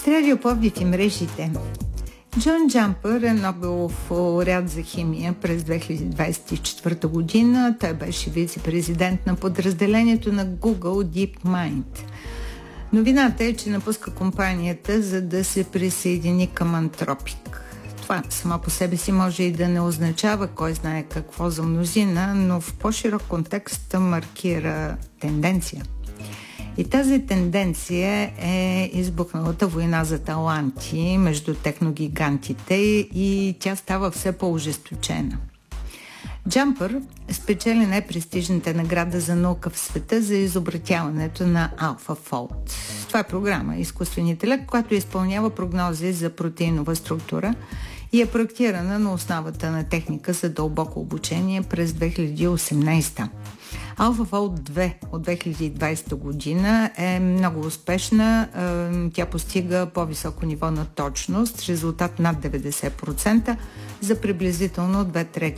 Радио Пловдив и мрежите. Джон Джампър е Нобелов лауреат за химия през 2024 година. Той беше вице-президент на подразделението на Google DeepMind. Новината е, че напуска компанията, за да се присъедини към Anthropic. Това само по себе си може и да не означава кой знае какво за мнозина, но в по-широк контекст маркира тенденция. И тази тенденция е избухналата война за таланти между техногигантите и тя става все по-ожесточена. Джампър спечели най-престижната награда за наука в света за изобретяването на AlphaFold. Това е програма, изкуствен интелект, която изпълнява прогнози за протеинова структура и е проектирана на основата на техника за дълбоко обучение през 2018. AlphaFold 2 от 2020 година е много успешна. Тя постига по-високо ниво на точност, резултат над 90% за приблизително 2/3